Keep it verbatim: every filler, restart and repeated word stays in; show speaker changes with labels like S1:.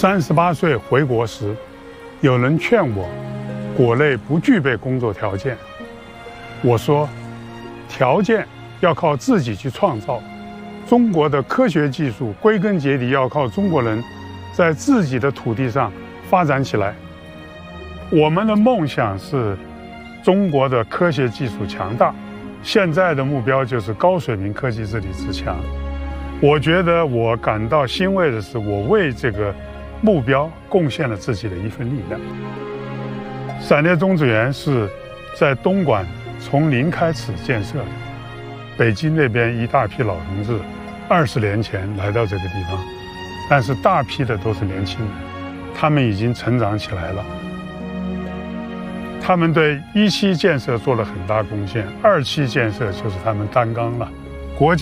S1: 三十八岁回国时，有人劝我，国内不具备工作条件。我说，条件要靠自己去创造。中国的科学技术归根结底要靠中国人在自己的土地上发展起来。我们的梦想是中国的科学技术强大，现在的目标就是高水平科技治理自强。我觉得我感到欣慰的是，我为这个目标贡献了自己的一份力量。闪电种子园是在东莞从零开始建设的，北京那边一大批老同志二十年前来到这个地方，但是大批的都是年轻人，他们已经成长起来了。他们对一期建设做了很大贡献，二期建设就是他们担纲了。国家